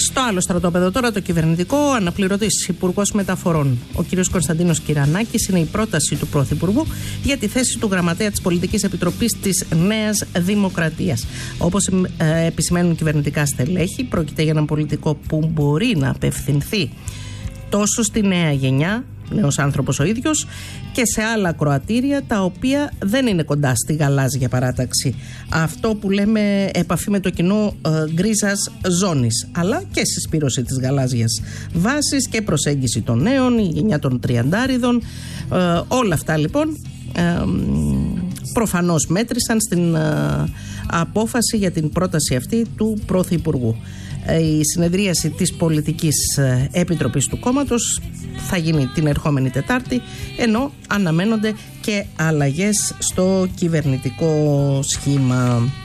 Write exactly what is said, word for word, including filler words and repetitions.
Στο άλλο στρατόπεδο τώρα, το κυβερνητικό, αναπληρωτής υπουργός μεταφορών, ο κ. Κωνσταντίνος Κυρανάκης, είναι η πρόταση του Πρωθυπουργού για τη θέση του γραμματέα της Πολιτικής Επιτροπής της Νέας Δημοκρατίας. Όπως ε, επισημαίνουν κυβερνητικά στελέχη, πρόκειται για έναν πολιτικό που μπορεί να απευθυνθεί τόσο στη νέα γενιά, νέος άνθρωπος ο ίδιος, και σε άλλα ακροατήρια τα οποία δεν είναι κοντά στη γαλάζια παράταξη. Αυτό που λέμε επαφή με το κοινό ε, γκρίζας ζώνης, αλλά και συσπήρωση της γαλάζιας βάσης και προσέγγιση των νέων, η γενιά των τριαντάριδων. Ε, όλα αυτά λοιπόν ε, προφανώς μέτρησαν στην ε, απόφαση για την πρόταση αυτή του Πρωθυπουργού. Η συνεδρίαση της Πολιτικής Επιτροπής του κόμματος θα γίνει την ερχόμενη Τετάρτη, ενώ αναμένονται και αλλαγές στο κυβερνητικό σχήμα.